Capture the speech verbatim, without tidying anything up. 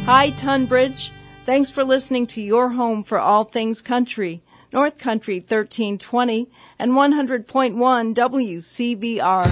Hi, Tunbridge. Thanks for listening to your home for all things country, North Country thirteen twenty and one hundred point one W C B R.